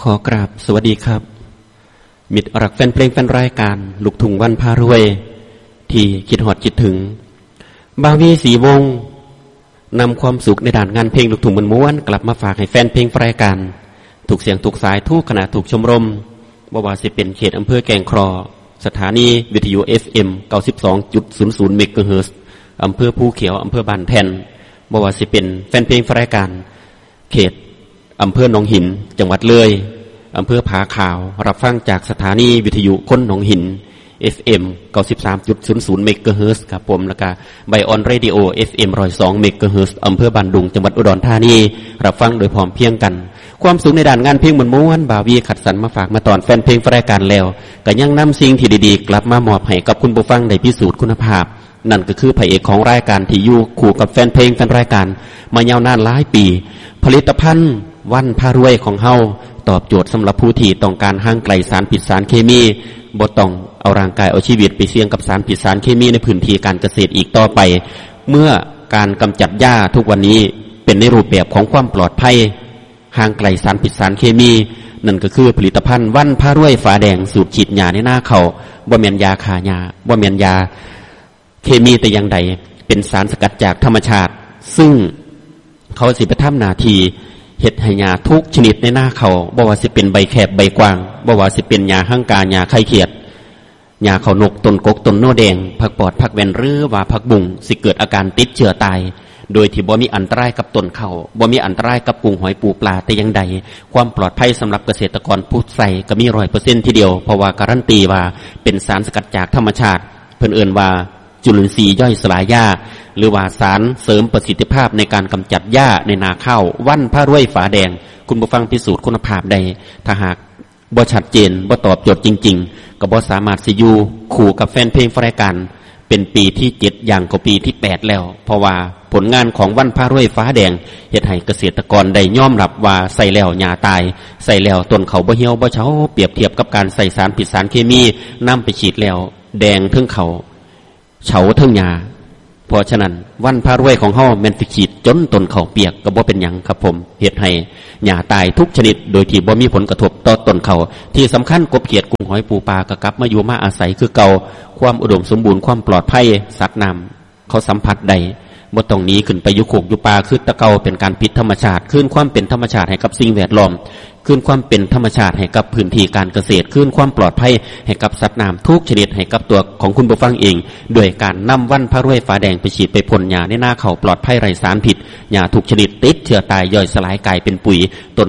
ขอกราบสวัสดีครับมิตรรักแฟนเพลงแฟนรายการลูกทุ่งวันพารวยที่คิดฮอดคิดถึงบาวีสีวงนำความสุขในด้านงานเพลงลูกทุ่งม้วนๆกลับมาฝากให้แฟนเพลงรายการถูกเสียงถูกสายทุกขณะถูกชมรมบ่ว่าสิเป็นเขตอำเภอแก่งครอสถานีวิทยุ FM 92.00 เมกะเฮิรตซ์อำเภอภูเขียวอำเภอบ้านแท่นบ่ว่าสิเป็นแฟนเพลงรายการเขตอำเภอหนองหินจังหวัดเลยอำเภอผาขาวรับฟังจากสถานีวิทยุคนหนองหิน FM 93.00 เมกะเฮิรตซ์ครับผมแล้วก็ไบออนเรดิโอ FM 102 เมกะเฮิรตซ์อำเภอบ้านดุงจังหวัดอุดรธานีรับฟังโดยพร้อมเพรียงกันความสุขในด้านงานเพลงม้วนๆบาวีขัดสรรมาฝากมาตอนแฟนเพลงรายการแล้วก็ยังนำสิ่งที่ดีๆกลับมามอบให้กับคุณผู้ฟังได้พิสูจน์คุณภาพนั่นก็คือพระเอกของรายการที่อยู่คู่กับแฟนเพลงแฟนรายการมายาวนานหลายปีผลิตภัณฑ์วันพารวยของเฮาตอบโจทย์สำหรับผู้ที่ต้องการห่างไกลสารพิษสารเคมีบ่ต้องเอาร่างกายเอาชีวิตไปเสี่ยงกับสารพิษสารเคมีในพื้นที่การเกษตรอีกต่อไปเมื่อการกำจัดหญ้าทุกวันนี้เป็นในรูปแบบของความปลอดภัยห่างไกลสารพิษสารเคมีนั่นก็คือผลิตภัณฑ์วันพารวยฝาแดงสูตรฉีดหญ้าในหน้าเขาบ่แม่นยาฆ่าหญ้าบ่แม่นยาเคมีแต่อย่างใดเป็นสารสกัดจากธรรมชาติซึ่งเขาสิไปทำหน้าที่เฮ็ดให้หญ้าทุกชนิดในหน้าเขาบ่ว่าสิเป็นใบแคบใบกว้างบ่ว่าสิเป็นหญ้าหั่งกาหญ้าไข่เขียดหญ้าเขานกต้นกกต้นโนแดงผักปอดผักแวนหรือว่าผักบุ้งสิเกิดอาการติดเชื้อตายโดยที่บ่มีอันตรายกับต้นเขาบ่มีอันตรายกับกุ้งหอยปูปลาแต่อย่างใดความปลอดภัยสำหรับเกษตรกรผู้ใส่ก็มี 100% ทีเดียวเพราะว่าการันตีว่าเป็นสารสกัดจากธรรมชาติเพิ่นเอิ้นว่าจุลินทรีย์ย่อยสลายหญ้าหรือว่าสารเสริมประสิทธิภาพในการกำจัดหญ้าในนาข้าววันพารวยฝาแดงคุณผู้ฟังพิสูจน์คุณภาพใดถ้าหากบ่ชัดเจนบ่ตอบโจทย์จริงๆก็บ่สามารถสิอยู่คู่กับแฟนเพลงรายการเป็นปีที่7อย่างกว่าปีที่8แล้วเพราะว่าผลงานของวันพารวยฟ้าแดงเฮ็ดให้เกษตรกรได้ยอมรับว่าใส่แล้วหญ้าตายใส่แล้วต้นเขาบ่เหี่ยวบ่เฉาเปรียบเทียบกับการใส่สารพิษสารเคมีนำไปฉีดแล้วแดงเทิงเขาเฉาเทิงหญ้าเพราะฉะนั้นวันพารวยของเฮาแม่นสิฉีดจนต้นเขาเปียกก็บ่เป็นหยังครับผมเฮ็ดให้หญ้าตายทุกชนิดโดยที่บ่มีผลกระทบต่อต้นเขาที่สำคัญกบเขียดกุ้งหอยปูปลาก็กลับมาอยู่มาอาศัยคือเก่าความอุดมสมบูรณ์ความปลอดภัยสัตว์น้ำเขาสัมผัสได้บ่ต้องหนีขึ้นไปอยู่โคกอยู่ป่าคือตะเกาเป็นการผิดธรรมชาติคืนความเป็นธรรมชาติให้กับสิ่งแวดล้อมคืนความเป็นธรรมชาติให้กับพื้นที่การเกษตรคืนความปลอดภัยให้กับสัตว์น้ำทุกชนิดให้กับตัวของคุณผู้ฟังเองด้วยการนำวันพารวยฟ้าแดงไปฉีดไปพ่นหญ้าในนาข้าวปลอดภัยไร้สารพิษหญ้าทุกชนิดติดเชื้อตายย่อยสลายกลายเป็นปุ๋ยต้น